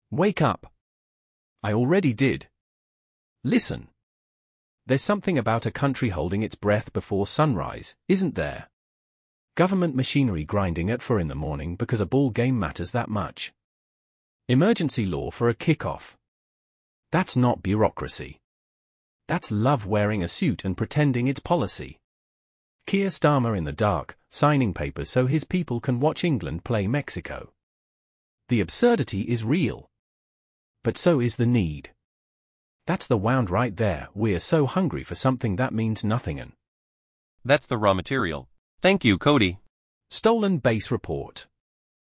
Wake up. I already did. Listen. There's something about a country holding its breath before sunrise, isn't there? Government machinery grinding at 4 in the morning because a ball game matters that much. Emergency law for a kickoff. That's not bureaucracy. That's love wearing a suit and pretending it's policy. Keir Starmer in the dark, signing papers so his people can watch England play Mexico. The absurdity is real. But so is the need. That's the wound right there. We're so hungry for something that means nothing and that's the raw material. Thank you, Cody. Stolen Base Report.